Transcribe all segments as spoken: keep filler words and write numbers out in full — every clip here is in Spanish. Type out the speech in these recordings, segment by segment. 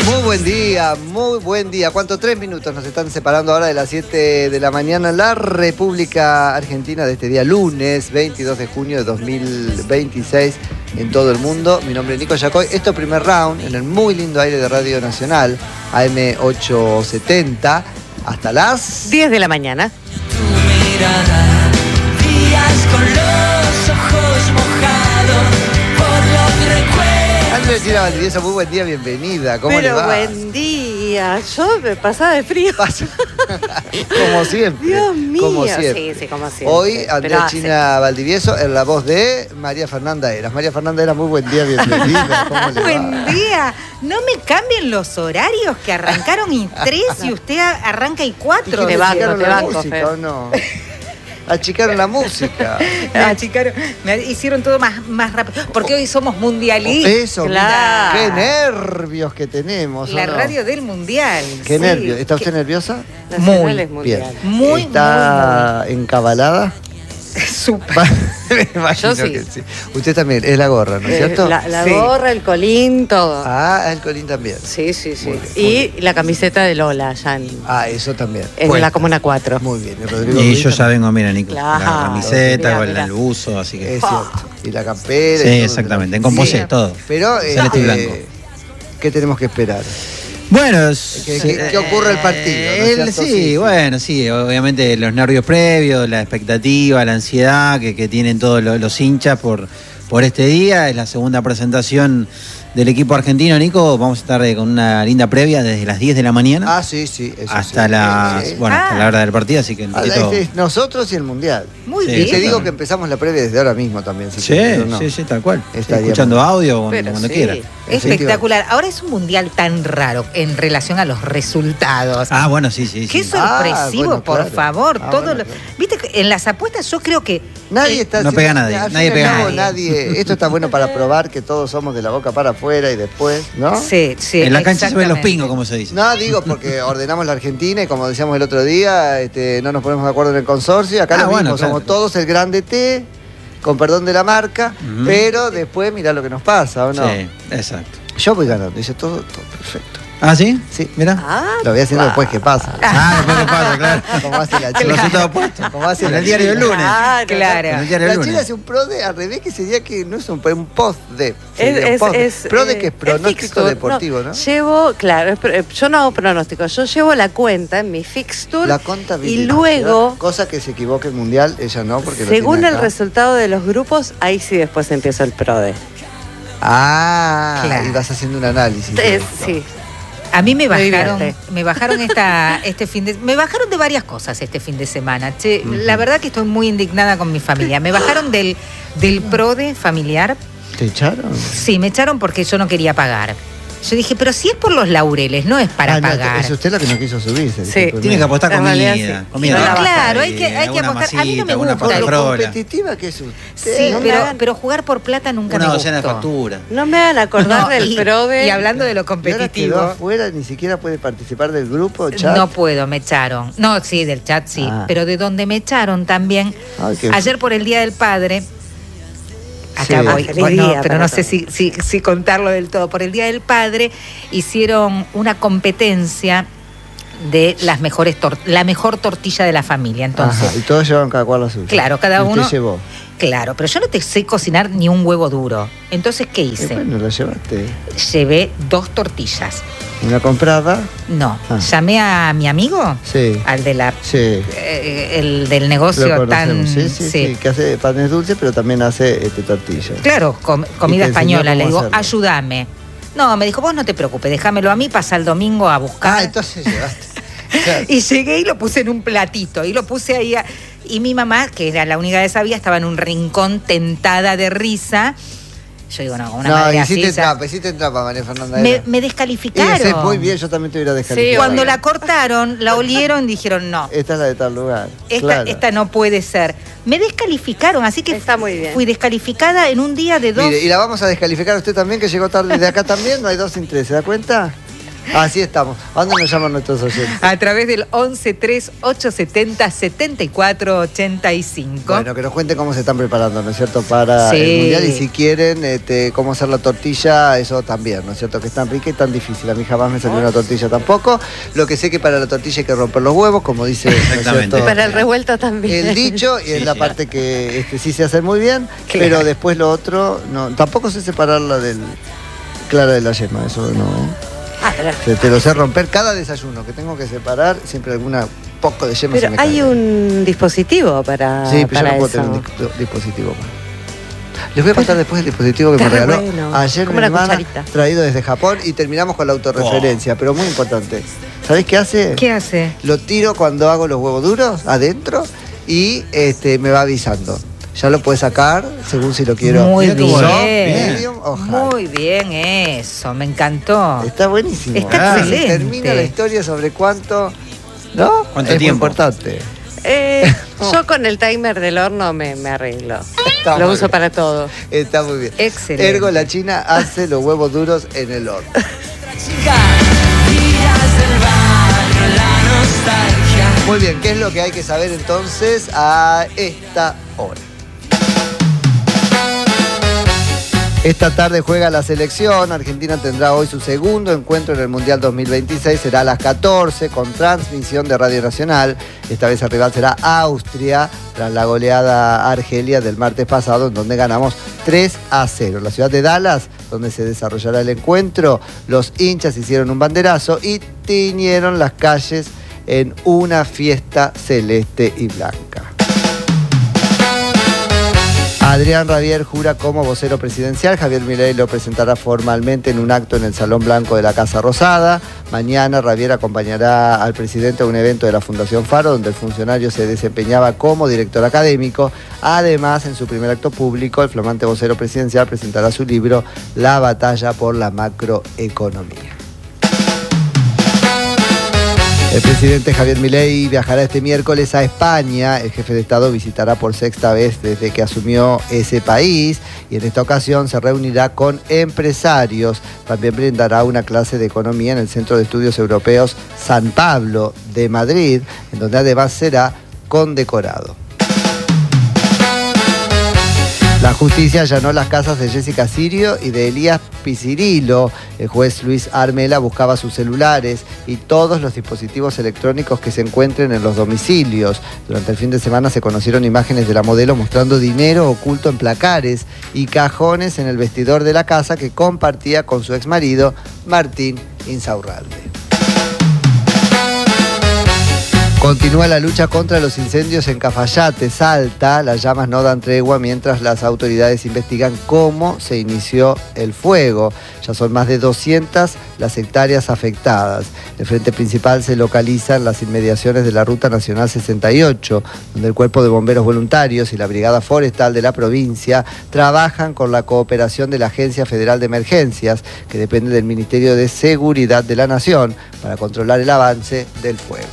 Muy buen día, muy buen día. ¿Cuánto? Tres minutos nos están separando ahora de las siete de la mañana en la República Argentina de este día lunes veintidós de junio de dos mil veintiséis en todo el mundo. Mi nombre es Nico Yacoy. Esto es Primer Round en el muy lindo aire de Radio Nacional, A M ochocientos setenta, hasta las diez de la mañana. Tu mirada, días con los ojos mojados por los recuerdos. Andrés Chira Valdivieso, muy buen día, bienvenida. ¿Cómo Pero le va? buen día. Yo me pasaba de frío. Pasa. Como siempre. Dios mío. Como siempre. Sí, sí, como siempre. Hoy, Andrés Pero China hace... Valdivieso en la voz de María Fernanda Eras. María Fernanda Eras, muy buen día, bienvenida. ¿Cómo le Buen va? día. No me cambien los horarios, que arrancaron y tres y usted arranca y cuatro. Te ¿Le banco, achicaron te la banco, música Fer. o no? Achicaron la música. Me achicaron, me hicieron todo más, más rápido. Porque hoy somos mundialistas. Eso, Claro. mira, qué nervios que tenemos. ¿o La no? radio del mundial. Qué Sí. nervios. ¿Está usted Qué- nerviosa? Nacionales Muy mundiales. Bien. Muy, ¿Está encabalada? Súper. Me imagino Yo sí. que sí. Usted también, es la gorra, ¿no es Eh, cierto? La, la Sí. gorra, el colín, todo. Ah, el colín también. Sí, sí, sí. Muy bien, muy Y la camiseta de Lola, ya en, Ah, eso también. en Puesta. la Comuna cuatro. Muy bien. ¿Y Rodrigo Y Ruiz yo ya también? vengo, mira, Nico, Claro. la camiseta, Mirá, con mirá. el buzo, así que... Es cierto. Y la campera. y Sí, todo. exactamente, en composé, Sí. todo. Pero, Celeste y este, blanco. ¿qué tenemos que esperar? Bueno, es- ¿Qué- qué- qué ocurre el partido, no es el- cierto? sí, Sí, sí. bueno, sí, obviamente los nervios previos, la expectativa, la ansiedad que, que tienen todos los, los hinchas por, por este día. Es la segunda presentación del equipo argentino, Nico. Vamos a estar eh, con una linda previa desde las diez de la mañana Ah, sí, sí. Eso hasta sí. las, Sí, sí. bueno, hasta Ah. la hora del partido, así que Ah, esto- es- es nosotros y el Mundial. Muy Sí, Y bien. te digo exactamente. que empezamos la previa desde ahora mismo también. Si Sí, quieres, ¿o no? sí, sí, tal cual. Estaríamos- Escuchando audio cuando, Pero cuando sí. quiera. Espectacular. Ahora es un mundial tan raro en relación a los resultados. Ah, bueno, sí, sí. Qué sí. sorpresivo, Ah, bueno, por claro. favor. Ah, todo bueno, lo- claro. Viste que en las apuestas yo creo que Nadie eh, está No haciendo- pega nadie, al fin nadie y al pega cabo, nadie. nadie. Esto está bueno para probar que todos somos de la boca para afuera y después, ¿no? Sí, sí. En la cancha se ven los exactamente. pingos, como se dice. No, digo porque ordenamos la Argentina y como decíamos el otro día, este, no nos ponemos de acuerdo en el consorcio. Acá Ah, lo bueno, mismo, claro. somos todos el grande T, con perdón de la marca, Ujú. pero después mirá lo que nos pasa, ¿o no? Sí, exacto. Yo voy ganando, dice todo, todo perfecto. ¿Ah, sí? Sí. Mira. Ah, Lo voy haciendo después que pasa. Ah, después que pasa, claro. Como hace la El chica. resultado puesto. Como hace En la el diario del chica. lunes. Claro. Claro. En el diario La del chica lunes. hace un pro de al revés que sería que no es un, un post de. Es, sería un es, post de. es, pro de eh, que es el pronóstico fixture. deportivo, ¿no? Llevo, claro, es pro- eh, yo no hago pronóstico, yo llevo la cuenta en mi fixture La contabilidad. y luego, Cosa que se equivoque el mundial, ella no, porque lo según tiene el acá. resultado de los grupos, ahí sí después empiezo el PRODE. Ah, Claro. y vas haciendo un análisis. Es- sí. A mí me Me bajaron, divierte. me bajaron esta, este fin de, me bajaron de varias cosas este fin de semana. Che, la verdad que estoy muy indignada con mi familia. Me bajaron del, del PRODE familiar. ¿Te echaron? Sí, me echaron porque yo no quería pagar. Yo dije, pero si es por los laureles, no es para Ah, no, pagar. es usted la que no quiso subirse. Sí. disculpe. Tiene que apostar En comida. realidad, sí. comida No, rápida, claro, hay que- hay que alguna apostar. A mí no me masita, alguna gusta. Por lo frola. competitiva que es usted. Sí, no me pero, hagan- pero jugar por plata nunca Una me docena de gustó. factura. No me hagan acordar No, del y, PRODE. y hablando de lo Y ahora quedó competitivo, afuera, ni siquiera puede participar del grupo, chat. no puedo, me echaron. No, sí, del chat sí, Ah. pero de donde me echaron también. Ay, qué- Ayer por el Día del Padre, acá Sí. voy, Ah, feliz bueno, día pero para no sé todos. si, si, si contarlo del todo. Por el Día del Padre hicieron una competencia de las mejores tor- la mejor tortilla de la familia. Entonces, Ajá, y todos llevan cada cual la suya. claro, cada Y usted uno. llevó. Claro, pero yo no te sé cocinar ni un huevo duro. Entonces, ¿qué Y hice? bueno, la llevaste. Llevé dos tortillas. Una comprada. No, Ah. llamé a mi amigo, Sí. al de la Sí. eh, el del Lo negocio tan conocemos. Sí, sí, sí, que hace panes dulces, pero también hace este, tortillas. claro, com- Y comida te enseñó española. Le cómo digo, hacerlo. ayúdame. No, me dijo, vos no te preocupes, déjamelo a mí, pasa el domingo a buscar. Ah, entonces llevaste. Claro. Y llegué y lo puse en un platito y lo puse ahí. a- Y mi mamá, que era la única que sabía, estaba en un rincón tentada de risa. Yo digo, no, una No, madre así. hiciste ya- trampa, hiciste trampa, María Fernanda. me, era. me Y descalificaron. sé muy bien, yo también te hubiera descalificado. Sí, Cuando obvio. la cortaron, la olieron y dijeron, no, Esta es la de tal lugar. esta, claro. esta no puede ser. Me descalificaron, así que Está muy bien. fui descalificada en un día de dos. Mire, y la vamos a descalificar a usted también, que llegó tarde de acá también. No hay dos sin tres, ¿se da cuenta? Así estamos. ¿A dónde nos llaman nuestros oyentes? A través del once tres ocho setenta setenta y cuatro ochenta y cinco. Bueno, que nos cuenten cómo se están preparando, ¿no es cierto? Para Sí. el Mundial. Y si quieren, este, cómo hacer la tortilla, eso también, ¿no es cierto? Que es tan rica y tan difícil. A mí jamás me salió una tortilla tampoco. Lo que sé que para la tortilla hay que romper los huevos, como dice, ¿no es Exactamente. cierto? Para el revuelto también. El dicho, y es la parte que este, sí se hace muy bien, Claro. pero después lo otro, no. Tampoco sé separarla del clara de la yema, eso no, ¿eh? Ah, pero, Te, te lo sé romper cada desayuno, que tengo que separar, siempre alguna poco de yema pero se me hay cae. un dispositivo para, Sí, pero yo para no puedo eso. tener un disp- dispositivo más. Les voy a contar después el dispositivo que me Está regaló bueno, ayer como mi una hermana, cucharita. traído desde Japón, y terminamos con la autorreferencia, pero muy importante. ¿Sabés qué hace? ¿Qué hace? Lo tiro cuando hago los huevos duros adentro y este, me va avisando. Ya lo puedes sacar según si lo quiero. Muy Mira qué bien. bueno. Bien. Medium o hard. Muy bien eso, me encantó. Está buenísimo. Está Ah, excelente. Termina la historia sobre cuánto, ¿no? ¿Cuánto es tiempo? Muy importante. Eh, yo con el timer del horno me, me arreglo. Está Lo muy uso bien. para todo. Está muy bien. Excelente. Ergo, la China hace los huevos duros en el horno. Chica, días del barrio, la nostalgia. Muy bien, ¿qué es lo que hay que saber entonces a esta hora? Esta tarde juega la selección. Argentina tendrá hoy su segundo encuentro en el Mundial dos mil veintiséis. Será a las catorce con transmisión de Radio Nacional. Esta vez el rival será Austria, tras la goleada a Argelia del martes pasado, en donde ganamos tres a cero. En la ciudad de Dallas, donde se desarrollará el encuentro, los hinchas hicieron un banderazo y tiñeron las calles en una fiesta celeste y blanca. Adrián Rabier jura como vocero presidencial. Javier Milei lo presentará formalmente en un acto en el Salón Blanco de la Casa Rosada. Mañana Rabier acompañará al presidente a un evento de la Fundación Faro, donde el funcionario se desempeñaba como director académico. Además, en su primer acto público, el flamante vocero presidencial presentará su libro La batalla por la macroeconomía. El presidente Javier Milei viajará este miércoles a España. El jefe de Estado visitará por sexta vez desde que asumió ese país y en esta ocasión se reunirá con empresarios. También brindará una clase de economía en el Centro de Estudios Europeos San Pablo de Madrid, en donde además será condecorado. La justicia allanó las casas de Jessica Sirio y de Elías Picirilo. El juez Luis Armela buscaba sus celulares y todos los dispositivos electrónicos que se encuentren en los domicilios. Durante el fin de semana se conocieron imágenes de la modelo mostrando dinero oculto en placares y cajones en el vestidor de la casa que compartía con su exmarido Martín Insaurralde. Continúa la lucha contra los incendios en Cafayate, Salta. Las llamas no dan tregua mientras las autoridades investigan cómo se inició el fuego. Ya son más de doscientas las hectáreas afectadas. El frente principal se localiza en las inmediaciones de la Ruta Nacional sesenta y ocho, donde el Cuerpo de Bomberos Voluntarios y la Brigada Forestal de la provincia trabajan con la cooperación de la Agencia Federal de Emergencias, que depende del Ministerio de Seguridad de la Nación, para controlar el avance del fuego.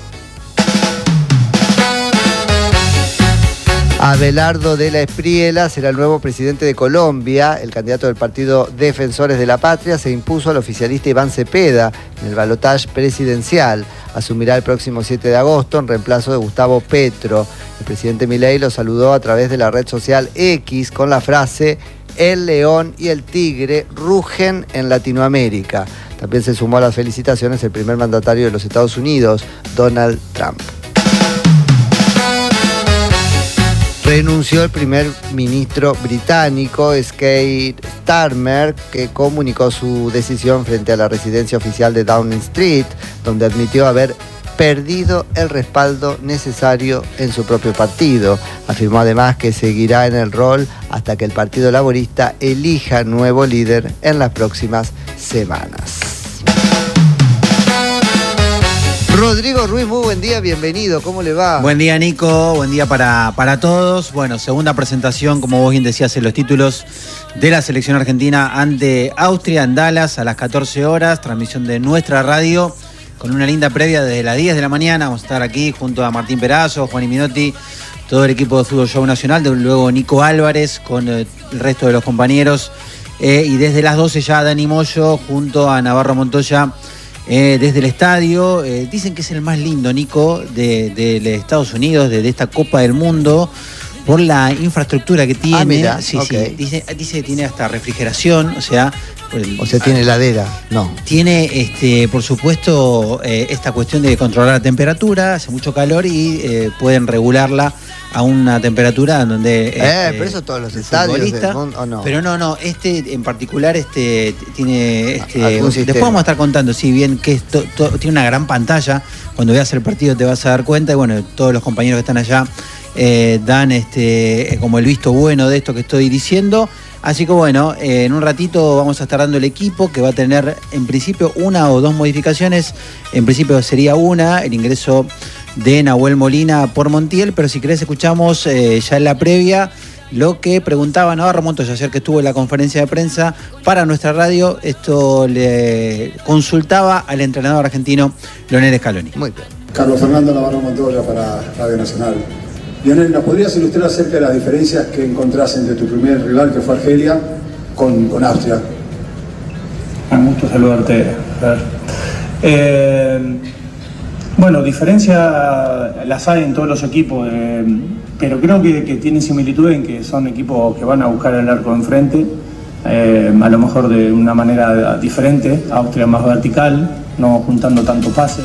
Abelardo de la Espriela será el nuevo presidente de Colombia. El candidato del partido Defensores de la Patria se impuso al oficialista Iván Cepeda en el balotaje presidencial. Asumirá el próximo siete de agosto en reemplazo de Gustavo Petro. El presidente Milei lo saludó a través de la red social X con la frase: "El león y el tigre rugen en Latinoamérica". También se sumó a las felicitaciones el primer mandatario de los Estados Unidos, Donald Trump. Renunció el primer ministro británico, Keir Starmer, que comunicó su decisión frente a la residencia oficial de Downing Street, donde admitió haber perdido el respaldo necesario en su propio partido. Afirmó además que seguirá en el rol hasta que el Partido Laborista elija nuevo líder en las próximas semanas. Rodrigo Ruiz, muy buen día, bienvenido, ¿cómo le va? Buen día, Nico, buen día para, para todos. Bueno, segunda presentación, como vos bien decías, en los títulos de la selección argentina ante Austria en Dallas a las catorce horas, transmisión de nuestra radio, con una linda previa desde las diez de la mañana. Vamos a estar aquí junto a Martín Perazo, Juan y Minotti, todo el equipo de Fútbol Show Nacional, luego Nico Álvarez con el resto de los compañeros, eh, y desde las doce ya Dani Moyo junto a Navarro Montoya eh, desde el estadio. Eh, dicen que es el más lindo, Nico, de, de, de Estados Unidos, de, de esta Copa del Mundo, por la infraestructura que tiene. Ah, mira, sí, okay. sí. Dice, dice que tiene hasta refrigeración, o sea... El, o sea, tiene heladera, no. Tiene, este, por supuesto, eh, esta cuestión de controlar la temperatura, hace mucho calor y eh, pueden regularla a una temperatura donde... Eh, este, pero eso todos los estadios del mundo, ¿o no? Pero no, no, este en particular este tiene... Este, ¿Algún después sistema? vamos a estar contando, si bien que esto to, tiene una gran pantalla, cuando veas el partido te vas a dar cuenta, y bueno, todos los compañeros que están allá eh, dan este como el visto bueno de esto que estoy diciendo. Así que bueno, eh, en un ratito vamos a estar dando el equipo, que va a tener en principio una o dos modificaciones. En principio sería una, el ingreso de Nahuel Molina por Montiel, pero si querés escuchamos eh, ya en la previa lo que preguntaba Navarro Montoya ayer que estuvo en la conferencia de prensa para nuestra radio. Esto le consultaba al entrenador argentino Leonel Scaloni. Muy bien. Carlos Fernando Navarro Montoya para Radio Nacional. Lionel, ¿nos podrías ilustrar acerca de las diferencias que encontrás entre tu primer rival, que fue Argelia, con, con Austria? Un gusto saludarte. Eh, bueno, diferencia las hay en todos los equipos, eh, pero creo que, que tienen similitud en que son equipos que van a buscar el arco enfrente, eh, a lo mejor de una manera diferente. Austria más vertical, no juntando tanto pase.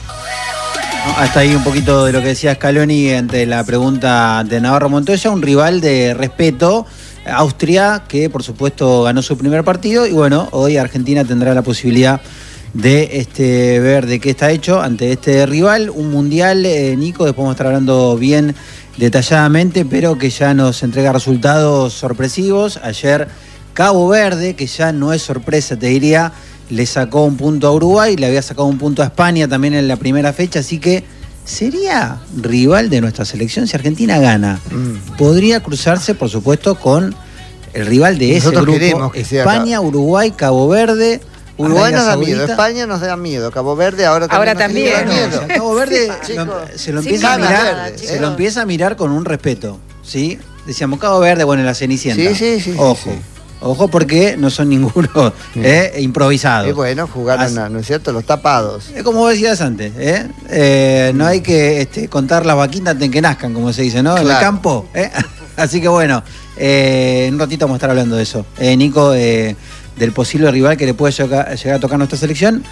Hasta ahí un poquito de lo que decía Scaloni ante la pregunta de Navarro Montoya, un rival de respeto, Austria, que por supuesto ganó su primer partido, y bueno, hoy Argentina tendrá la posibilidad de este, ver de qué está hecho ante este rival, un mundial, eh, Nico, después vamos a estar hablando bien detalladamente, pero que ya nos entrega resultados sorpresivos. Ayer Cabo Verde, que ya no es sorpresa, te diría, le sacó un punto a Uruguay, le había sacado un punto a España también en la primera fecha, así que sería rival de nuestra selección si Argentina gana. Mm. Podría cruzarse, por supuesto, con el rival de Nosotros ese grupo, que sea España, acá. Uruguay, Cabo Verde. Uruguay nos da Saudita. miedo, España nos da miedo, Cabo Verde ahora también. Ahora nos también. tiene No, miedo. o sea, Cabo Verde Sí, lo- chicos. se lo Sí, empieza a gana mirar, verde, se ¿eh? lo empieza a mirar con un respeto, ¿sí? Decíamos Cabo Verde, bueno, en la Cenicienta. Sí, sí, sí, Ojo. sí, sí. Ojo porque no son ninguno eh, improvisados. Es bueno, jugaron, Así- a, ¿no es cierto? Los tapados. Es como vos decías antes, ¿eh? Eh, no hay que este, contar las vaquitas antes que nazcan, como se dice, ¿no? En el Claro. campo. ¿eh? Así que bueno, eh, en un ratito vamos a estar hablando de eso. Eh, Nico, eh, del posible rival que le puede llegar, llegar a tocar nuestra selección.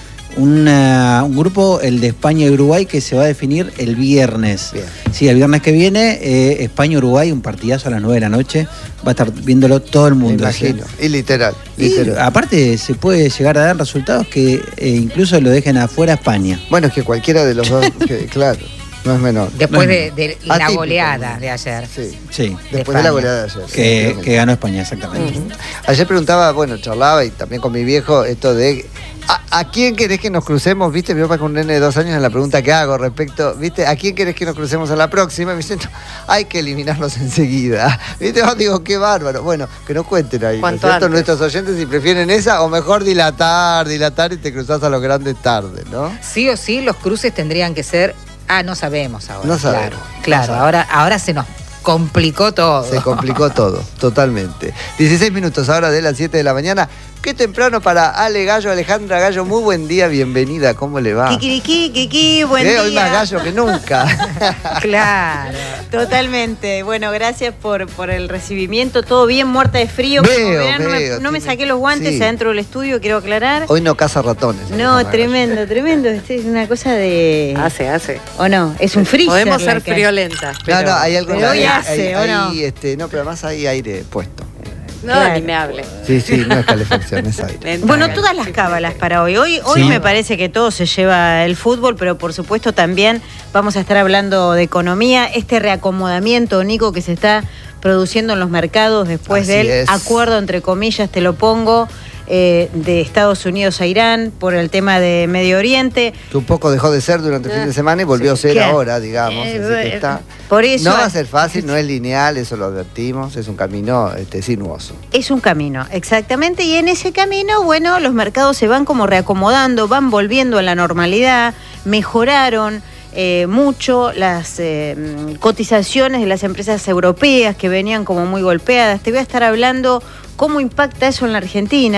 Una, un grupo, el de España y Uruguay, que se va a definir el viernes. Bien. Sí, el viernes que viene, eh, España-Uruguay, un partidazo a las nueve de la noche. Va a estar viéndolo todo el Me mundo. imagino. Y literal. Y literal. aparte se puede llegar a dar resultados que eh, incluso lo dejen afuera a España. Bueno, es que cualquiera de los dos, que, claro, no es menor. Después No, de, de la Atípico. goleada de ayer. Sí. Sí, Después de la goleada de ayer. que, sí, que ganó España, exactamente. Ayer preguntaba, bueno, charlaba y también con mi viejo esto de ¿a, a quién querés que nos crucemos? ¿Viste? Mi papá con un nene de dos años en la pregunta que hago respecto, ¿viste? ¿A quién querés que nos crucemos a la próxima? Y me dicen, no, hay que eliminarnos enseguida. ¿Viste? Yo digo, qué bárbaro. Bueno, que nos cuenten ahí, ¿no es Cuanto cierto? antes. Nuestros oyentes si prefieren esa o mejor dilatar, dilatar y te cruzás a los grandes tarde, ¿no? Sí o sí, los cruces tendrían que ser. Ah, no sabemos ahora. No sabemos. Claro, claro, No sabemos. ahora, ahora se nos complicó todo. Se complicó todo, totalmente. dieciséis minutos ahora de las siete de la mañana. Qué temprano para Ale Gallo, Alejandra Gallo. Muy buen día, bienvenida. ¿Cómo le va? Kikiriki, Kiki, buen Eh, día. Hoy más gallo que nunca. Claro. Totalmente. Bueno, gracias por, por el recibimiento. Todo bien, muerta de frío. Veo, Como verán, no, veo, me, no me tiene- saqué los guantes sí. adentro del estudio, quiero aclarar. Hoy no caza ratones. No, Alejandra tremendo, tremendo. Este es una cosa de... Hace, hace. ¿O no? Es un freezer. Podemos la ser que hay. friolentas. Gallo. Pero... No, no, hay algo pero hoy hay- hace, hay- ¿o no? hay, este, no, pero además hay aire puesto. No, Claro. ni me hable. Sí, sí, no es calefacción, es aire. Lenta, Bueno, lenta. todas las cábalas para hoy. Hoy, hoy Sí. me parece que todo se lleva el fútbol, pero por supuesto también vamos a estar hablando de economía. Este reacomodamiento, Nico, que se está produciendo en los mercados después Así del es. acuerdo, entre comillas, te lo pongo, eh, de Estados Unidos a Irán por el tema de Medio Oriente. Que un poco dejó de ser durante el fin de semana y volvió a ser ¿Qué? ahora, digamos. Eh, así que está. por eso No va a ser fácil, no es lineal, eso lo advertimos, es un camino este, sinuoso. es un camino, exactamente, y en ese camino, bueno, los mercados se van como reacomodando, van volviendo a la normalidad, mejoraron eh, mucho las eh, cotizaciones de las empresas europeas que venían como muy golpeadas. Te voy a estar hablando cómo impacta eso en la Argentina,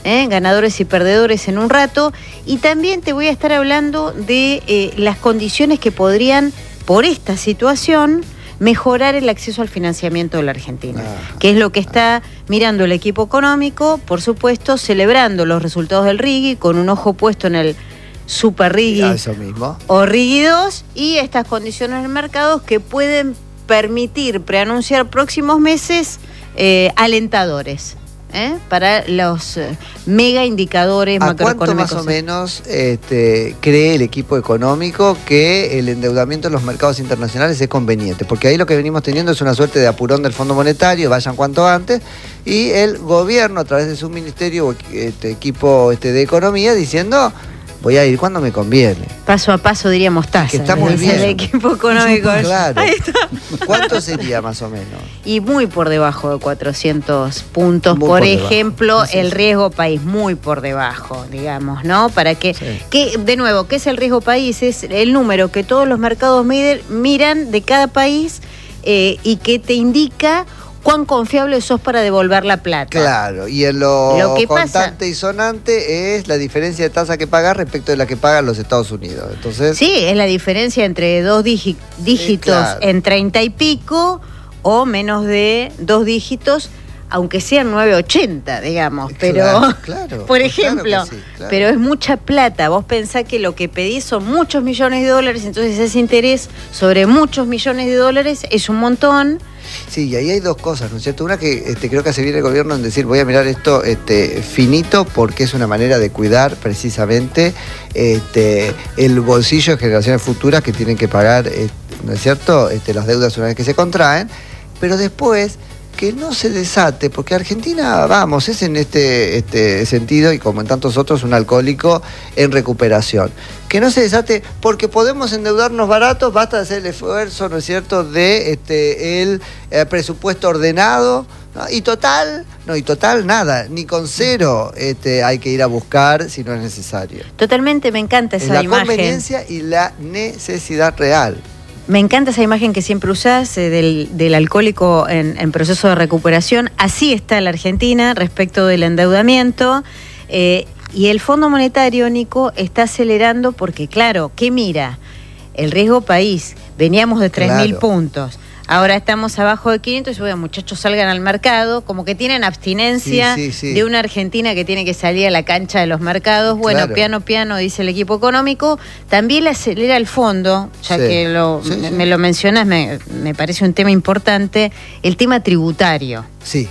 ¿eh? Ganadores y perdedores en un rato. Y también te voy a estar hablando de eh, las condiciones que podrían, por esta situación, mejorar el acceso al financiamiento de la Argentina, ah, que es lo que está mirando el equipo económico, por supuesto, celebrando los resultados del RIGI, con un ojo puesto en el Super RIGI eso mismo. o RIGI dos, y estas condiciones del mercado que pueden permitir preanunciar próximos meses eh, alentadores. ¿Eh? Para los eh, mega indicadores ¿A cuánto macroeconómicos. más o menos este, cree el equipo económico que el endeudamiento en los mercados internacionales es conveniente? Porque ahí lo que venimos teniendo es una suerte de apurón del Fondo Monetario, vayan cuanto antes, y el gobierno a través de su ministerio o este, equipo este, de economía diciendo voy a ir cuando me conviene. Paso a paso diría Mostaza. Que está muy bien. El equipo económico. Claro. Ahí está. ¿Cuánto sería más o menos? Y muy por debajo de cuatrocientos puntos, Muy por, por ejemplo, debajo. Sí, el sí. riesgo país, muy por debajo, digamos, ¿no? Para que, Sí. que, de nuevo, ¿qué es el riesgo país? Es el número que todos los mercados miden, miran de cada país eh, y que te indica cuán confiable sos para devolver la plata. Claro, y en lo, Lo que pasa- contante y sonante es la diferencia de tasa que pagas respecto de la que pagan los Estados Unidos. Entonces, Sí, es la diferencia entre dos dígi- dígitos claro. en treinta y pico o menos de dos dígitos, aunque sean nueve ochenta, digamos. Pero, Claro, claro, por claro ejemplo, que sí, claro. pero es mucha plata. Vos pensás que lo que pedís son muchos millones de dólares, entonces ese interés sobre muchos millones de dólares es un montón. sí, y ahí hay dos cosas, ¿no es cierto? Una que este, creo que hace bien el gobierno en decir, voy a mirar esto este, finito, porque es una manera de cuidar precisamente este, el bolsillo de generaciones futuras que tienen que pagar, eh, ¿no es cierto?, este, las deudas una vez que se contraen, pero después que no se desate, porque Argentina, vamos, es en este, este sentido, y como en tantos otros, un alcohólico en recuperación. Que no se desate porque podemos endeudarnos baratos, basta hacer el esfuerzo, ¿no es cierto?, de este, el eh, presupuesto ordenado, ¿no? Y total, no, y total nada, ni con cero este, hay que ir a buscar si no es necesario. Totalmente, me encanta Es esa la imagen. conveniencia y la necesidad real. Me encanta esa imagen que siempre usás eh, del, del alcohólico en, en proceso de recuperación. Así está la Argentina respecto del endeudamiento. Eh, y el Fondo Monetario, Nico, está acelerando porque, claro, ¿qué mira? El riesgo país. Veníamos de tres mil Claro. puntos. Ahora estamos abajo de quinientos y bueno, muchachos, salgan al mercado, como que tienen abstinencia Sí, sí, sí. de una Argentina que tiene que salir a la cancha de los mercados. Bueno, Claro. piano, piano, dice el equipo económico. También le acelera el fondo, ya Sí. que lo, Sí, me, sí. me lo mencionas, me, me parece un tema importante, el tema tributario. Sí,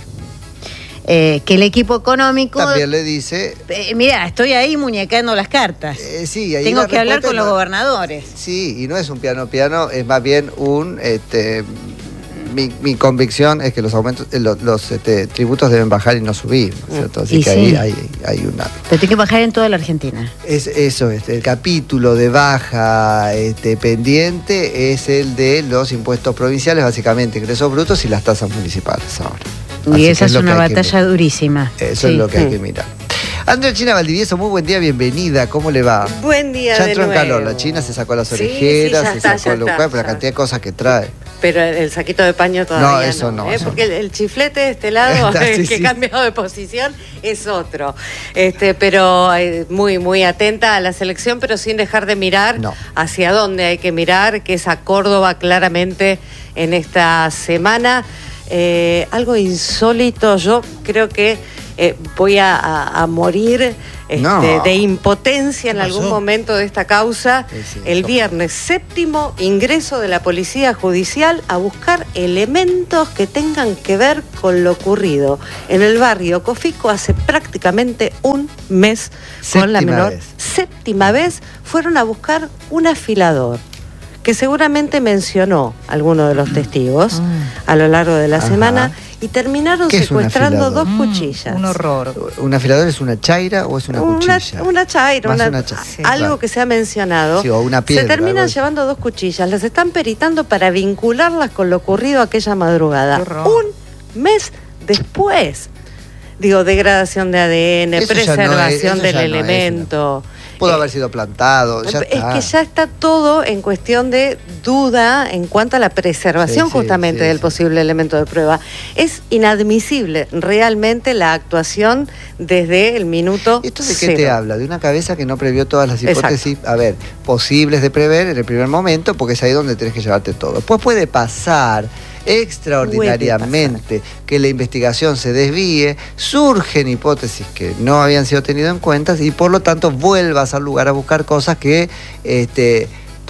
Eh, que el equipo económico... también le dice... Eh, mira, estoy ahí muñecando las cartas. eh, sí, ahí Tengo la que hablar respuesta con no- los gobernadores. Sí, y no es un piano piano, es más bien un... Este, mi, mi convicción es que los aumentos, eh, los, los, este, tributos deben bajar y no subir, ¿no es cierto? Así Y que sí. ahí hay, hay una... Pero tiene que bajar en toda la Argentina. Es eso, este, el capítulo de baja este, pendiente es el de los impuestos provinciales, básicamente ingresos brutos y las tasas municipales ahora. Y Así que esa es lo que una hay que batalla mirar. durísima. Eso Sí. es lo que hay Mm. que mirar. Andrea China Valdivieso, muy buen día, bienvenida, ¿cómo le va? Buen día Ya de entró en nuevo. calor, la China se sacó las Sí, orejeras, sí, ya se está, sacó ya los está, cuerpos, la ya. cantidad de cosas que trae. Pero el, el saquito de paño todavía No, no. eso no, ¿eh? eso Porque el, el chiflete de este lado, Está, sí, que sí. he cambiado de posición, es otro. Este, pero eh, muy, muy atenta a la selección, pero sin dejar de mirar No. hacia dónde hay que mirar, que es a Córdoba claramente en esta semana. Eh, algo insólito, yo creo que eh, voy a, a- a morir este, No. de impotencia en ¿Qué algún pasó? momento de esta causa. Sí, sí, el yo- viernes séptimo ingreso de la Policía Judicial a buscar elementos que tengan que ver con lo ocurrido en el barrio Cofico hace prácticamente un mes con la Séptima menor. vez. Séptima vez fueron a buscar un afilador que seguramente mencionó alguno de los testigos a lo largo de la Ajá. semana y terminaron ¿Qué es un secuestrando afilador? dos cuchillas. Un horror. ¿Un afilador es una chaira o es una Una, cuchilla? una chaira, Más una- una cha- sí, algo claro. que se ha mencionado. Sí, o una piedra, se terminan algo. llevando dos cuchillas, las están peritando para vincularlas con lo ocurrido aquella madrugada. Qué horror. Un mes después. Digo, degradación de A D N, Eso ya no es- preservación eso del ya no es elemento. Pudo Eh, haber sido plantado, ya es está. que ya está todo en cuestión de duda en cuanto a la preservación Sí, sí, justamente sí, del sí. posible elemento de prueba. Es inadmisible realmente la actuación desde el minuto ¿Esto de qué cero. te habla? De una cabeza que no previó todas las Exacto. hipótesis, a ver, posibles de prever en el primer momento, porque es ahí donde tenés que llevarte todo. Después puede pasar extraordinariamente que la investigación se desvíe, surgen hipótesis que no habían sido tenidas en cuenta y por lo tanto vuelvas al lugar a buscar cosas que este,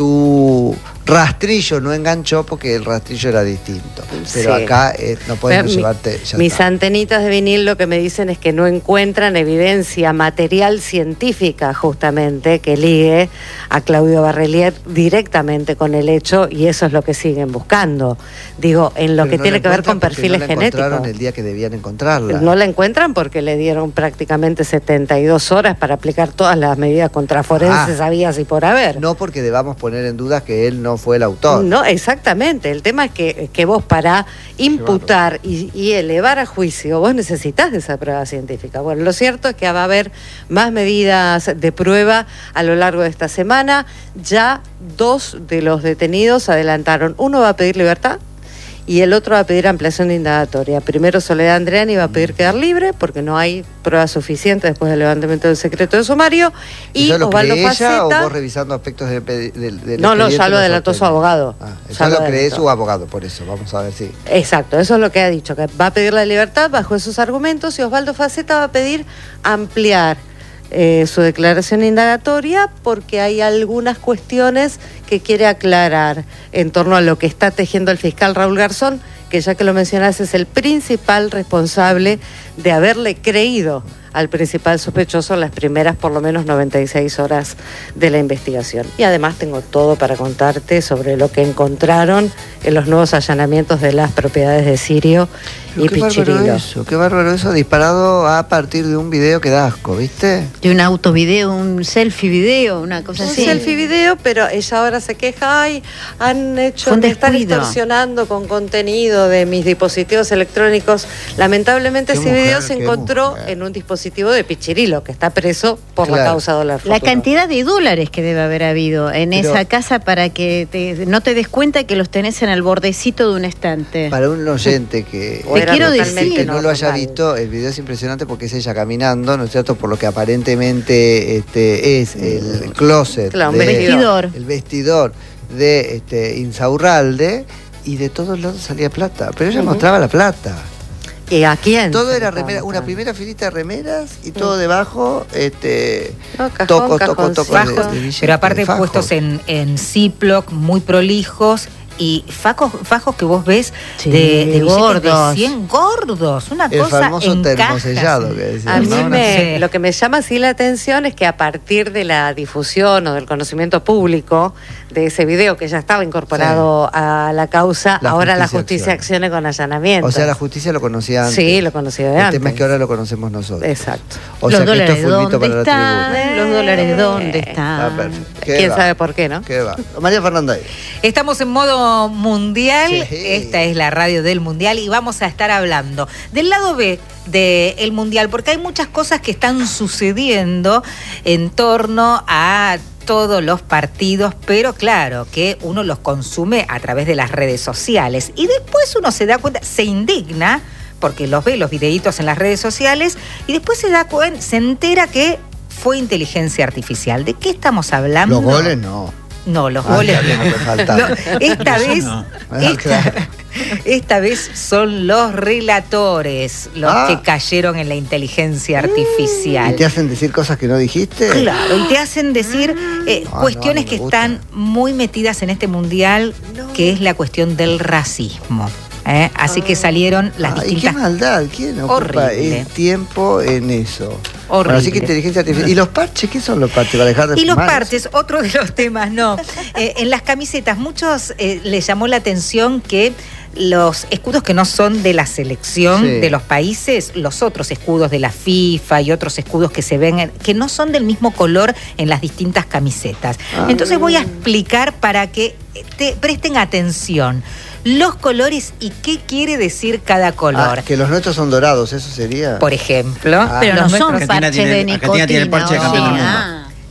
tu rastrillo no enganchó porque el rastrillo era distinto. Pero Sí. acá eh, no podemos Mi- llevarte... ya Mis está. antenitas de vinil lo que me dicen es que no encuentran evidencia material científica justamente que ligue a Claudio Barrelier directamente con el hecho y eso es lo que siguen buscando. Digo, en lo Pero que no tiene la que ver con encuentran porque perfiles no la encontraron genéticos. el día que debían encontrarla. No la encuentran porque le dieron prácticamente setenta y dos horas para aplicar todas las medidas contraforenses Ah. habidas y por haber. No porque debamos poner en duda que él no fue el autor. No, exactamente. El tema es que, que vos para imputar y, y elevar a juicio, vos necesitas de esa prueba científica. Bueno, lo cierto es que va a haber más medidas de prueba a lo largo de esta semana. Ya dos de los detenidos adelantaron. Uno va a pedir libertad y el otro va a pedir ampliación de indagatoria. Primero Soledad Andreani va a pedir quedar libre porque no hay pruebas suficientes después del levantamiento del secreto de sumario. Y ¿Eso lo Osvaldo cree ella Faceta... o vos revisando aspectos del, del, del No, no, expediente ya lo lo adelantó su sorprende? abogado. Ah, Ya ya lo lo cree adelantó. su abogado, por eso. Vamos a ver si... Exacto, eso es lo que ha dicho, que va a pedir la libertad bajo esos argumentos y Osvaldo Faceta va a pedir ampliar eh, su declaración indagatoria porque hay algunas cuestiones que quiere aclarar en torno a lo que está tejiendo el fiscal Raúl Garzón, que ya que lo mencionás es el principal responsable de haberle creído al principal sospechoso en las primeras por lo menos noventa y seis horas de la investigación. Y además tengo todo para contarte sobre lo que encontraron en los nuevos allanamientos de las propiedades de Sirio Pero y qué bárbaro Pichirilo. eso, qué bárbaro eso, disparado a partir de un video que da asco, ¿viste? De un autovideo, un selfie video, una cosa Un así. selfie video, pero ella ahora se queja, ay, han hecho, Fue un me están descuido. extorsionando con contenido de mis dispositivos electrónicos. Lamentablemente Qué ese mujer, video se qué encontró mujer. en un dispositivo de Pichirilo, que está preso por la Claro. causa dólar La futuro. cantidad de dólares que debe haber habido en Pero- esa casa para que te- no te des cuenta que los tenés en el bordecito de un estante. Para un oyente que, O Te era quiero totalmente decir- que no lo haya normal. visto, el video es impresionante porque es ella caminando, ¿no es cierto? Por lo que aparentemente este, es el closet, Claro, un de- vestidor. el vestidor de este, Insaurralde, y de todos lados salía plata, pero ella Ujú. mostraba la plata. ¿Y a quién? Todo se era le remera, estaba una mostrando? primera filita de remeras y todo debajo, este, No, cajón, tocos, tocos, cajoncito. tocos de, Fajos, de billetes, pero aparte fajos. puestos en, en Ziploc, muy prolijos, y fajos, fajos que vos ves Sí, de, de billetes gordos. de cien gordos, una El cosa famoso en termosellado cajas. que decía, A mí ¿no? me, Sí. lo que me llama así la atención es que a partir de la difusión o del conocimiento público de ese video que ya estaba incorporado a la causa, La ahora la justicia justicia acciona. accione con allanamiento. O sea, la justicia lo conocía antes. Sí, lo conocía de El antes. tema es que ahora lo conocemos nosotros. Exacto. O los sea que esto dólares es fulbito dónde para la están, tribuna. los dólares dónde Está están. perfecto. ¿Qué ¿Quién va? sabe por qué, no? ¿Qué va? María Fernanda. Estamos en modo mundial, Sí. esta es la radio del mundial y vamos a estar hablando del lado B del mundial, porque hay muchas cosas que están sucediendo en torno a todos los partidos, pero claro que uno los consume a través de las redes sociales y después uno se da cuenta, se indigna porque los ve los videitos en las redes sociales y después se da cuenta, se entera que fue inteligencia artificial. ¿De qué estamos hablando? Los goles no. No, los Ah, goles está bien, no. me faltaba. No, esta Eso vez, no. Ah, esta, claro. esta vez son los relatores los Ah. que cayeron en la inteligencia artificial. ¿Y te hacen decir cosas que no dijiste? Claro, y te hacen decir eh, Ah, cuestiones no, no me que gusta. están muy metidas en este mundial, que es la cuestión del racismo. ¿eh? Así que salieron las Ay, qué distintas... maldad, ¿quién ocupa Horrible. el tiempo en eso? Horrible. Bueno, así que inteligencia artificial. ¿Y los parches? ¿Qué son los parches? ¿Para dejar de Y los fumar? parches, otro de los temas, no. Eh, en las camisetas, muchos eh, les llamó la atención que los escudos que no son de la selección Sí. de los países, los otros escudos de la FIFA y otros escudos que se ven, en- que no son del mismo color en las distintas camisetas. Ah. Entonces voy a explicar para que te presten atención los colores y qué quiere decir cada color. Ah, que los nuestros son dorados, eso sería. Por ejemplo, Ah. Pero no los son nuestros- Argentina parches tiene- de Argentina tiene el nicotina. parche de ¿o campeón sí? del mundo. Ah.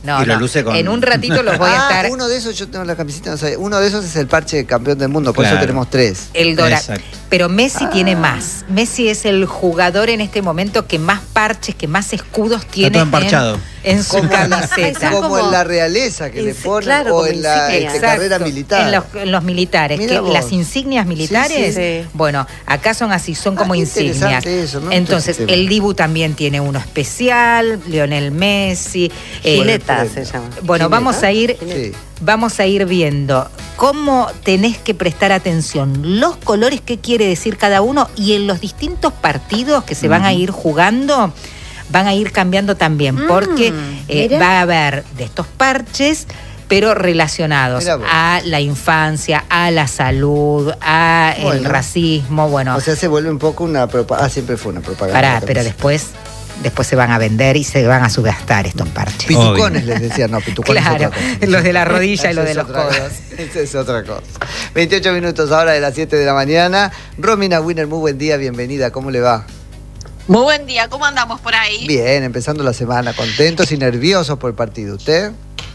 No, y lo no. luce con... En un ratito los voy a Ah, estar... uno de esos, yo tengo la camiseta, no sé, uno de esos es el parche de campeón del mundo, por Claro. eso tenemos tres. El dorado. Exacto. Pero Messi Ah. tiene más. Messi es el jugador en este momento que más parches, que más escudos tiene todo emparchado. en, en su Como en la- camiseta. Son Como como- en la realeza que le Insi- ponen, claro, o como en la insignia. este, carrera Exacto. militar. En los, en los militares. Mira Que vos. las insignias militares, Sí, sí, sí. bueno, acá son así, son Ah, como qué insignias. interesante eso, ¿no? Entonces, Este tema. el Dibu también tiene uno especial, Lionel Messi. eh, Gineta Bueno, se llama. bueno, ¿Gineta? vamos a ir Sí. vamos a ir viendo cómo tenés que prestar atención, los colores que quiere decir cada uno y en los distintos partidos que se van a ir jugando, van a ir cambiando también, Mm, porque eh, mira. va a haber de estos parches, pero relacionados Mirá vos. a la infancia, a la salud, a el Bueno. racismo, bueno, O sea, se vuelve un poco una propaganda. Ah, siempre fue una propaganda. pará, la pero camisa. después, después se van a vender y se van a subastar estos parches. Pitucones Obvio. les decían, no, pitucones Claro, es otra cosa. los de la rodilla y Esa los de es los otra codos. cosa. Esa es otra cosa. veintiocho minutos ahora de las siete de la mañana. Romina Winner, muy buen día, bienvenida, ¿cómo le va? Muy buen día, ¿cómo andamos por ahí? Bien, empezando la semana, contentos y nerviosos por el partido. ¿Usted?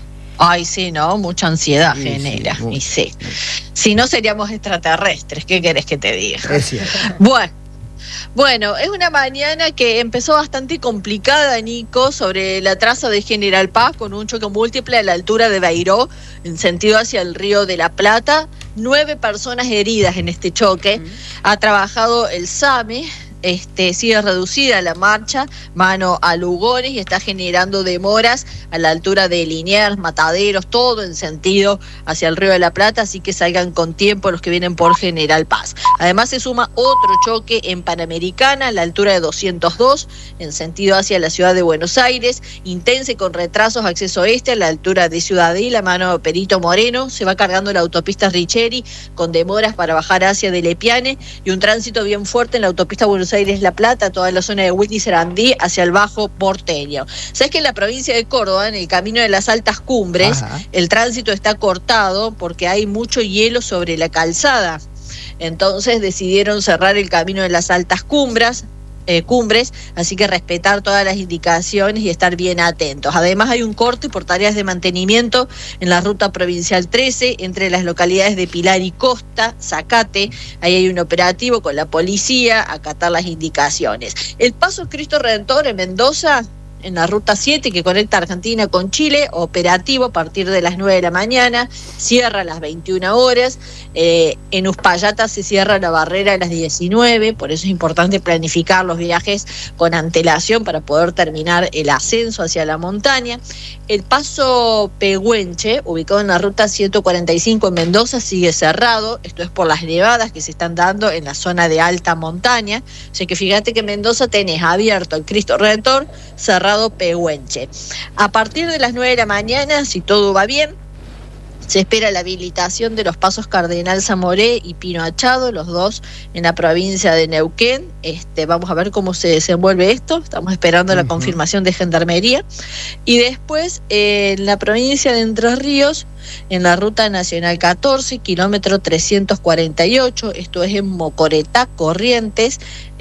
Ay, sí, ¿no? Mucha ansiedad Sí, genera, sí, muy. y sí. Si no seríamos extraterrestres, ¿qué querés que te diga? Es cierto. Bueno, bueno, es una mañana que empezó bastante complicada, Nico, sobre la traza de General Paz, con un choque múltiple a la altura de Beiró, en sentido hacia el Río de la Plata. Nueve personas heridas en este choque. Ha trabajado el SAME. Este, sigue reducida la marcha, mano a Lugones, y está generando demoras a la altura de Liniers, Mataderos, todo en sentido hacia el Río de la Plata, así que salgan con tiempo los que vienen por General Paz. Además se suma otro choque en Panamericana, a la altura de doscientos dos, en sentido hacia la ciudad de Buenos Aires, intense con retrasos acceso este a la altura de Ciudadela, mano Perito Moreno, se va cargando la autopista Richeri con demoras para bajar hacia de Lepiane y un tránsito bien fuerte en la autopista Buenos Aires-La Plata, toda la zona de Willy Sarandí hacia el Bajo Porteño. ¿Sabes que en la provincia de Córdoba, en el camino de las altas cumbres, Ajá. el tránsito está cortado porque hay mucho hielo sobre la calzada? Entonces decidieron cerrar el camino de las altas cumbres, Eh, cumbres, así que respetar todas las indicaciones y estar bien atentos. Además hay un corte por tareas de mantenimiento en la ruta provincial trece entre las localidades de Pilar y Costa, Zacate. Ahí hay un operativo con la policía, acatar las indicaciones. El paso Cristo Redentor en Mendoza, en la ruta siete que conecta Argentina con Chile, operativo a partir de las nueve de la mañana, cierra a las veintiuna horas, eh, en Uspallata se cierra la barrera a las diecinueve, por eso es importante planificar los viajes con antelación para poder terminar el ascenso hacia la montaña. El paso Pehuenche, ubicado en la ruta ciento cuarenta y cinco en Mendoza, sigue cerrado, esto es por las nevadas que se están dando en la zona de alta montaña, o sea que fíjate que en Mendoza tenés abierto el Cristo Redentor, cerrado Pehuenche. A partir de las nueve de la mañana, si todo va bien, se espera la habilitación de los pasos Cardenal Zamoré y Pino Achado, los dos en la provincia de Neuquén. Este, vamos a ver cómo se desenvuelve esto. Estamos esperando la Ujú. confirmación de Gendarmería. Y después, eh, en la provincia de Entre Ríos, en la ruta nacional catorce, kilómetro trescientos cuarenta y ocho, esto es en Mocoretá, Corrientes.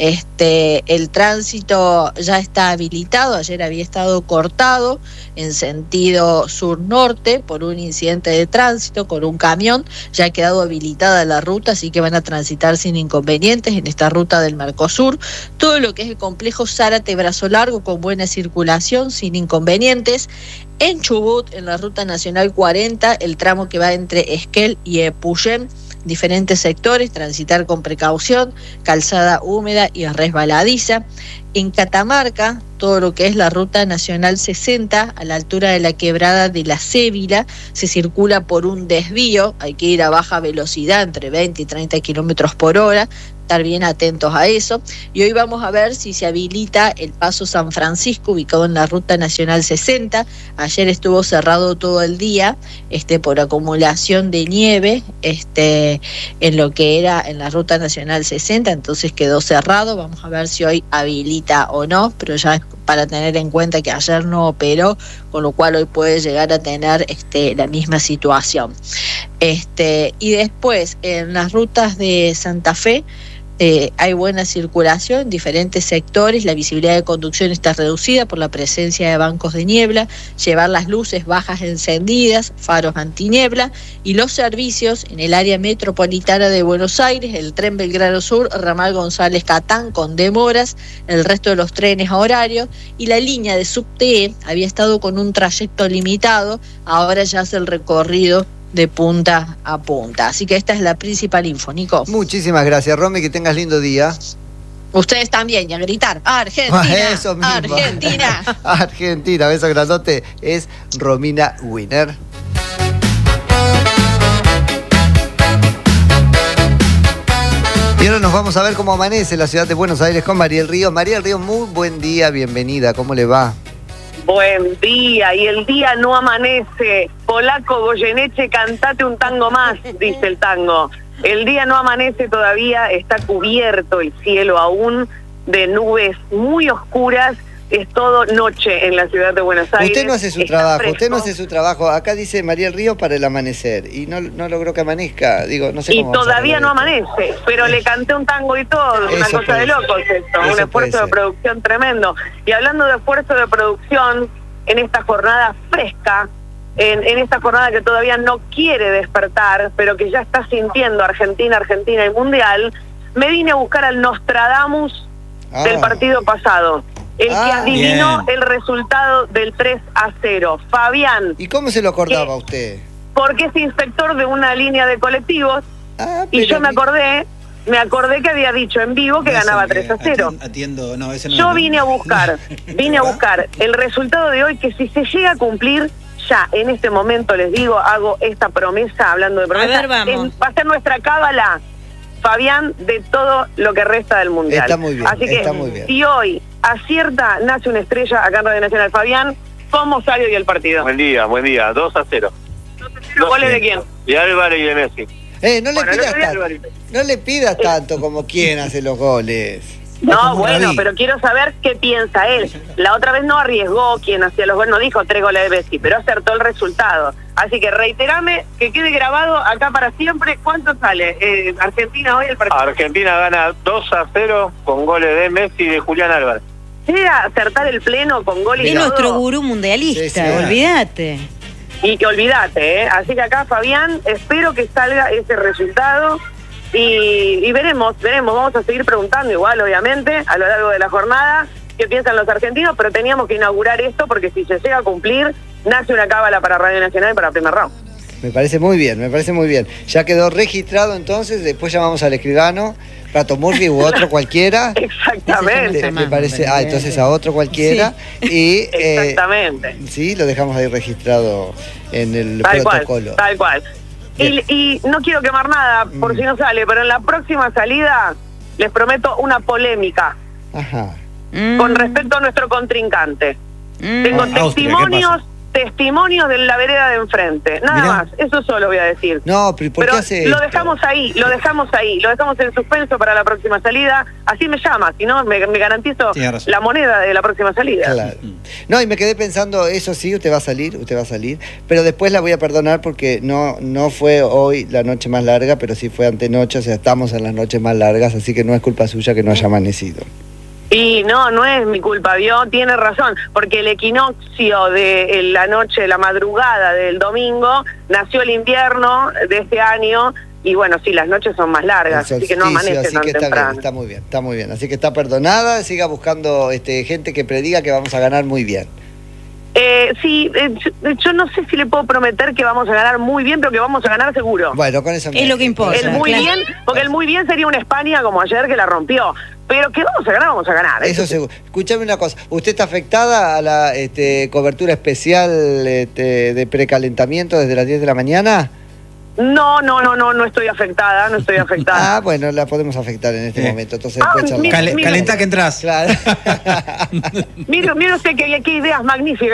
Este, el tránsito ya está habilitado, ayer había estado cortado en sentido sur-norte por un incidente de tránsito con un camión, ya ha quedado habilitada la ruta, así que van a transitar sin inconvenientes en esta ruta del Mercosur. Todo lo que es el complejo Zárate-Brazo Largo con buena circulación, sin inconvenientes. En Chubut, en la ruta nacional cuarenta, el tramo que va entre Esquel y Epuyén, diferentes sectores, transitar con precaución, calzada húmeda y resbaladiza. En Catamarca, todo lo que es la ruta nacional sesenta, a la altura de la quebrada de la Cébila, se circula por un desvío, hay que ir a baja velocidad, entre veinte y treinta kilómetros por hora, estar bien atentos a eso. Y hoy vamos a ver si se habilita el paso San Francisco, ubicado en la ruta nacional sesenta. Ayer estuvo cerrado todo el día este, por acumulación de nieve este, en lo que era en la ruta nacional sesenta, entonces quedó cerrado. Vamos a ver si hoy habilita o no, pero ya es para tener en cuenta que ayer no operó, con lo cual hoy puede llegar a tener este, la misma situación. Este, y después, en las rutas de Santa Fe, Eh, hay buena circulación en diferentes sectores, la visibilidad de conducción está reducida por la presencia de bancos de niebla, llevar las luces bajas encendidas, faros antiniebla, y los servicios en el área metropolitana de Buenos Aires, el tren Belgrano Sur, ramal González Catán con demoras, el resto de los trenes a horario, y la línea de subte había estado con un trayecto limitado, ahora ya hace el recorrido de punta a punta. Así que esta es la principal info, Nico. Muchísimas gracias, Romy, que tengas lindo día. Ustedes también, y a gritar, Argentina, Eso mismo. Argentina. Argentina, beso grandote, es Romina Winner. Y ahora nos vamos a ver cómo amanece la ciudad de Buenos Aires con Mariel Ríos. Mariel Ríos, muy buen día, bienvenida, ¿cómo le va? Buen día, y el día no amanece. Polaco Goyeneche, cantate un tango más, dice el tango. El día no amanece todavía, está cubierto el cielo aún de nubes muy oscuras. Es todo noche en la ciudad de Buenos Aires. Usted no hace su Está trabajo, fresco. usted no hace su trabajo. Acá dice Mariel Ríos para el amanecer y no, no logró que amanezca. Digo, no sé Y cómo vamos a todavía no lograr esto. amanece, pero le canté un tango y todo, una Eso cosa de puede locos esto, Eso un puede esfuerzo de ser. producción tremendo. Y hablando de esfuerzo de producción, en esta jornada fresca, en, en esta jornada que todavía no quiere despertar, pero que ya está sintiendo Argentina, Argentina y Mundial, me vine a buscar al Nostradamus Ah. del partido pasado, el que Ah, adivinó bien. el resultado del tres a cero. Fabián, ¿Y cómo se lo acordaba ¿Qué? usted? porque es inspector de una línea de colectivos, Ah, y pero yo me mi- acordé, me acordé que había dicho en vivo que No es ganaba el que tres a cero. atien- Atiendo, no, ese no Yo es. vine a buscar, vine a buscar el resultado de hoy, que si se llega a cumplir, ya en este momento les digo, hago esta promesa, hablando de promesa, ver, vamos. es- va a ser nuestra cábala, Fabián, de todo lo que resta del Mundial. Está muy bien, Así que está muy bien. si hoy acierta, nace una estrella acá en Radio Nacional. Fabián, ¿cómo sale hoy el partido? Buen día, buen día. dos a cero. ¿Los goles de quién? De Álvarez y de Messi. Eh, no le Bueno, pidas no te tanto, Álvarez. no le pidas tanto como quien hace los goles. No, como bueno, Radí. pero quiero saber qué piensa él. La otra vez no arriesgó quien hacía los goles, no dijo tres goles de Messi, pero acertó el resultado. Así que reiterame, que quede grabado acá para siempre. ¿Cuánto sale eh, Argentina hoy el partido? Argentina gana dos a cero con goles de Messi y de Julián Álvarez. Llega a acertar el pleno con goles y Es todo. nuestro gurú mundialista, Sí, sí. olvídate. Y que olvídate, ¿eh? Así que acá, Fabián, espero que salga ese resultado y, y veremos, veremos, vamos a seguir preguntando igual, obviamente, a lo largo de la jornada, qué piensan los argentinos, pero teníamos que inaugurar esto porque si se llega a cumplir, nace una cábala para Radio Nacional y para el primer round. Me parece muy bien, me parece muy bien. Ya quedó registrado entonces, después llamamos al escribano, Rato Murphy u otro cualquiera. Exactamente. Le, le parece, ah, entonces a otro cualquiera. Y eh, Exactamente. sí, lo dejamos ahí registrado en el Tal cual, protocolo. tal cual. Y, y no quiero quemar nada por Mm. si no sale, pero en la próxima salida les prometo una polémica Ajá. Mm, con respecto a nuestro contrincante. mm. Tengo Ah, Austria, ¿qué testimonios, pasa? testimonios de la vereda de enfrente. Nada Mirá. más, eso solo voy a decir. No, pero ¿por Pero qué hace lo esto? dejamos ahí, lo dejamos ahí, lo dejamos en suspenso para la próxima salida. Así me llama, si no me, me garantizo Tiene razón. la moneda de la próxima salida. Claro. No, y me quedé pensando, eso sí, usted va a salir, usted va a salir, pero después la voy a perdonar porque no, no fue hoy la noche más larga, pero sí fue antenoche, o sea, estamos en las noches más largas, así que no es culpa suya que no haya amanecido. Y no, no es mi culpa, vio, tiene razón, porque el equinoccio de la noche, la madrugada del domingo, nació el invierno de este año, y bueno, sí, las noches son más largas, El así que no solsticio, amanece así tan que está temprano. bien, está muy bien, está muy bien. Así que está perdonada, siga buscando este, gente que prediga que vamos a ganar muy bien. Eh, sí, eh, yo, yo no sé si le puedo prometer que vamos a ganar muy bien, pero que vamos a ganar seguro. Bueno, con eso me Es lo que importa. El muy claro. bien, porque el muy bien sería una España como ayer que la rompió. Pero que vamos a ganar, vamos a ganar. Eso seguro. Escúchame una cosa, ¿usted está afectada a la este, cobertura especial este, de precalentamiento desde las diez de la mañana? No, no, no, no, no estoy afectada, no estoy afectada. Ah, bueno, la podemos afectar en este Sí. momento, entonces Ah, después charlamos. mira, Cale- mira. calentá que entras. Claro. Mire, mire usted qué, qué ideas magníficas.